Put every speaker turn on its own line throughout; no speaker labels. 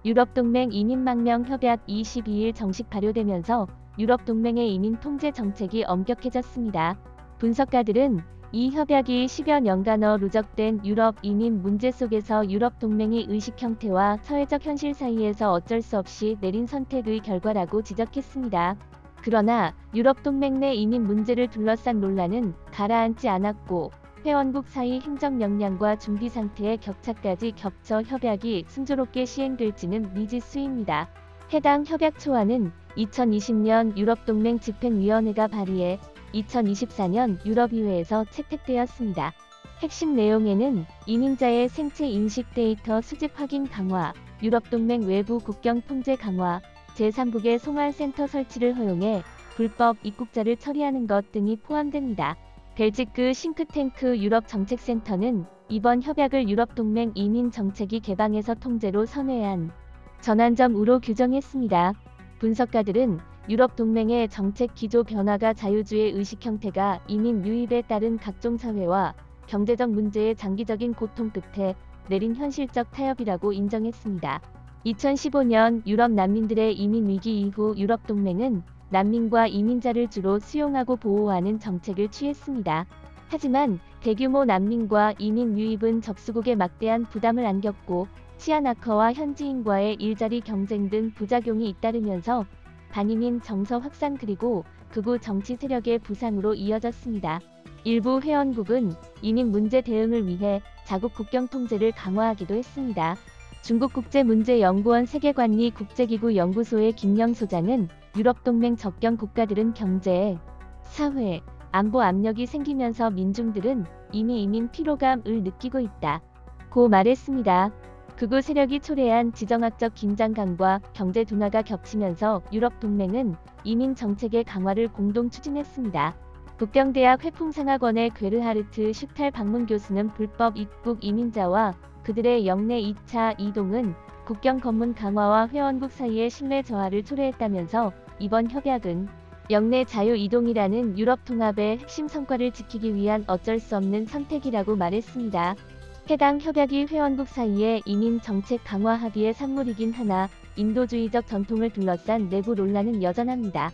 유럽동맹 이민망명 협약 22일 정식 발효되면서 유럽동맹의 이민 통제 정책이 엄격해졌습니다. 분석가들은 이 협약이 10여 년간어 누적된 유럽 이민 문제 속에서 유럽동맹이 의식 형태와 사회적 현실 사이에서 어쩔 수 없이 내린 선택의 결과라고 지적했습니다. 그러나 유럽동맹 내 이민 문제를 둘러싼 논란은 가라앉지 않았고 회원국 사이 행정 역량과 준비 상태의 격차까지 겹쳐 협약이 순조롭게 시행될지는 미지수입니다. 해당 협약 초안은 2020년 유럽동맹 집행위원회가 발의해 2024년 유럽의회에서 채택되었습니다. 핵심 내용에는 이민자의 생체 인식 데이터 수집 확인 강화, 유럽동맹 외부 국경 통제 강화, 제3국의 송환센터 설치를 허용해 불법 입국자를 처리하는 것 등이 포함됩니다. 벨지크 싱크탱크 유럽정책센터는 이번 협약을 유럽동맹 이민 정책이 개방에서 통제로 선회한 전환점으로 규정했습니다. 분석가들은 유럽동맹의 정책 기조 변화가 자유주의 의식 형태가 이민 유입에 따른 각종 사회와 경제적 문제의 장기적인 고통 끝에 내린 현실적 타협이라고 인정했습니다. 2015년 유럽 난민들의 이민 위기 이후 유럽동맹은 난민과 이민자를 주로 수용하고 보호하는 정책을 취했습니다. 하지만 대규모 난민과 이민 유입은 접수국에 막대한 부담을 안겼고 치안 악화와 현지인과의 일자리 경쟁 등 부작용이 잇따르면서 반이민 정서 확산 그리고 극우 정치 세력의 부상으로 이어졌습니다. 일부 회원국은 이민 문제 대응을 위해 자국 국경 통제를 강화하기도 했습니다. 중국국제문제연구원 세계관리 국제기구 연구소의 김영 소장은 유럽동맹 접경 국가들은 경제, 사회, 안보 압력이 생기면서 민중들은 이미 이민 피로감을 느끼고 있다 고 말했습니다. 극우 세력이 초래한 지정학적 긴장감과 경제 둔화가 겹치면서 유럽동맹은 이민 정책의 강화를 공동 추진했습니다. 북경대학 회풍상학원의 괴르하르트 슈탈 방문 교수는 불법 입국 이민자와 그들의 영내 2차 이동은 국경 검문 강화와 회원국 사이의 신뢰 저하를 초래했다면서 이번 협약은 영내 자유 이동이라는 유럽 통합의 핵심 성과를 지키기 위한 어쩔 수 없는 선택이라고 말했습니다. 해당 협약이 회원국 사이의 이민 정책 강화 합의의 산물이긴 하나 인도주의적 전통을 둘러싼 내부 논란은 여전합니다.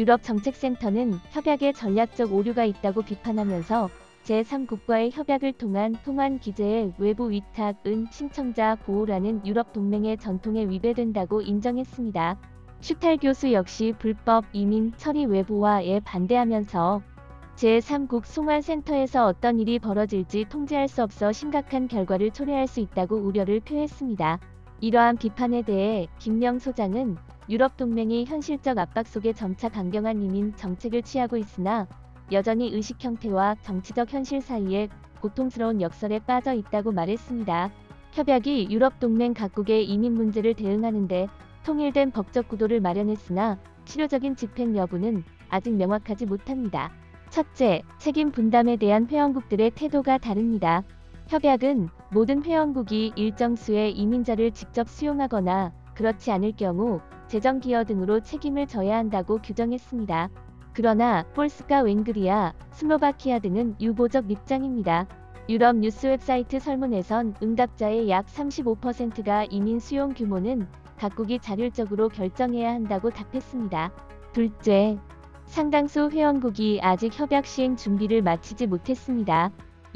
유럽정책센터는 협약에 전략적 오류가 있다고 비판하면서 제3국과의 협약을 통한 통환 기제의 외부 위탁은 신청자 보호라는 유럽 동맹의 전통에 위배된다고 인정했습니다. 슈탈 교수 역시 불법 이민 처리 외부화에 반대하면서 제3국 송환센터에서 어떤 일이 벌어질지 통제할 수 없어 심각한 결과를 초래할 수 있다고 우려를 표했습니다. 이러한 비판에 대해 김영 소장은 유럽 동맹이 현실적 압박 속에 점차 강경한 이민 정책을 취하고 있으나 여전히 의식 형태와 정치적 현실 사이에 고통스러운 역설에 빠져 있다고 말했습니다. 협약이 유럽 동맹 각국의 이민 문제를 대응하는 데 통일된 법적 구도를 마련했으나 실효적인 집행 여부는 아직 명확하지 못합니다. 첫째, 책임 분담에 대한 회원국들의 태도가 다릅니다. 협약은 모든 회원국이 일정 수의 이민자를 직접 수용하거나 그렇지 않을 경우 재정 기여 등으로 책임을 져야 한다고 규정했습니다. 그러나 폴스카 웬그리아, 슬로바키아 등은 유보적 입장입니다. 유럽 뉴스 웹사이트 설문에선 응답자의 약 35%가 이민 수용 규모는 각국이 자율적으로 결정해야 한다고 답했습니다. 둘째, 상당수 회원국이 아직 협약 시행 준비를 마치지 못했습니다.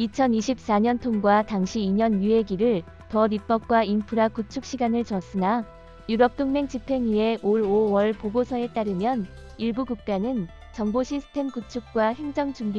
2024년 통과 당시 2년 유예기를 더 입법과 인프라 구축 시간을 줬으나 유럽동맹 집행위의 올 5월 보고서에 따르면 일부 국가는 정보 시스템 구축과 행정 준비